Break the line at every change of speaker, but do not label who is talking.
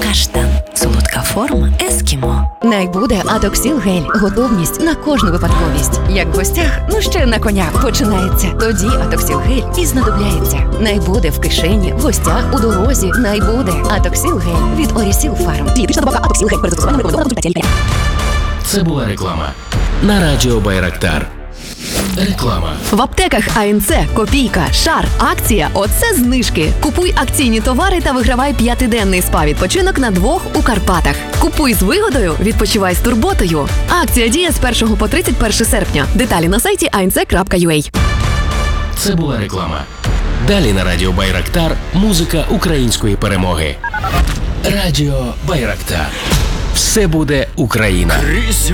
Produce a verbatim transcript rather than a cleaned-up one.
Каштан. Солодка форма ескімо.
Найбуде Атоксіл гель. Готовність на кожну випадковість. Як в гостях, ну ще на конях починається. Тоді Атоксіл гель і знадобляється. Найбуде в кишені, в гостях, у дорозі. Найбуде Атоксіл гель від Орісіл Фарм. Дієтична добавка Атоксіл гель. Перед застосуванням рекомендовано консультація лікаря.
Це була реклама на Радіо Байрактар. Реклама.
В аптеках АНЦ, Копійка, Шар, акція «Оце знижки». Купуй акційні товари та вигравай п'ятиденний спа-відпочинок на двох у Карпатах. Купуй з вигодою, відпочивай з турботою. Акція діє з першого по тридцять перше серпня. Деталі на сайті ей ен це крапка ю а.
Це була реклама. Далі на Радіо Байрактар музика української перемоги. Радіо Байрактар. Все буде Україна.